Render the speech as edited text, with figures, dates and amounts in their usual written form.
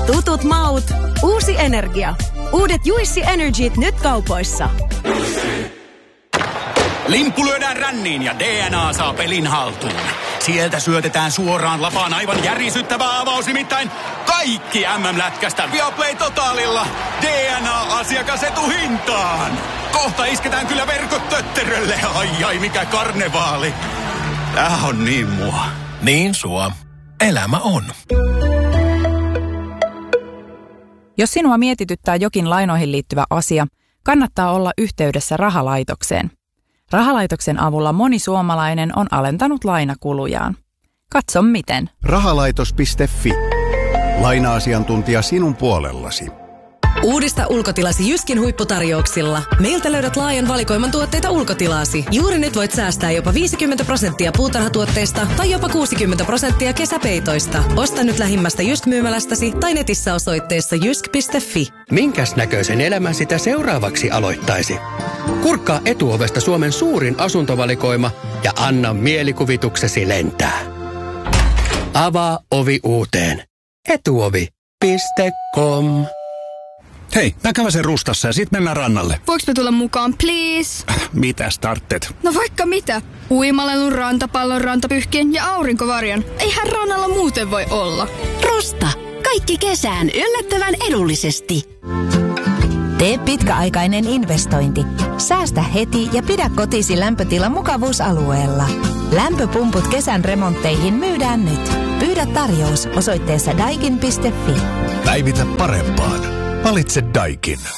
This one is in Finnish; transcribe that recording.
Tutut maut, uusi energia. Uudet Juissi Energyt nyt kaupoissa. Limppu lyödään ränniin ja DNA saa pelin haltuun. Sieltä syötetään suoraan lapaan aivan järisyttävä avaus, nimittäin kaikki MM-lätkästä Viaplay Totalilla. DNA-asiakasetuhintaan. Kohta isketään kyllä verkot tötterölle. Ai mikä karnevaali. Tää on niin mua. Niin sua. Elämä on. Jos sinua mietityttää jokin lainoihin liittyvä asia, kannattaa olla yhteydessä rahalaitokseen. Rahalaitoksen avulla moni suomalainen on alentanut lainakulujaan. Katso miten. Rahalaitos.fi. Laina-asiantuntija sinun puolellasi. Uudista ulkotilasi Jyskin huipputarjouksilla. Meiltä löydät laajan valikoiman tuotteita ulkotilaasi. Juuri nyt voit säästää jopa 50% puutarhatuotteista tai jopa 60% kesäpeitoista. Osta nyt lähimmästä Jysk-myymälästäsi tai netissä osoitteessa jysk.fi. Minkäs näköisen elämän sitä seuraavaksi aloittaisi? Kurkkaa Etuovesta Suomen suurin asuntovalikoima ja anna mielikuvituksesi lentää. Avaa ovi uuteen. Etuovi.com. Hei, mä käväsen Rustassa ja sit mennään rannalle. Voinko mä tulla mukaan, please? Mitä starttet? No vaikka mitä. Uimalelun, rantapallon, rantapyhkien ja aurinkovarjon. Eihän rannalla muuten voi olla. Rusta. Kaikki kesään yllättävän edullisesti. Tee pitkäaikainen investointi. Säästä heti ja pidä kotisi lämpötila mukavuusalueella. Lämpöpumput kesän remontteihin myydään nyt. Pyydä tarjous osoitteessa daikin.fi. Päivitä parempaan. Valitse Daikin.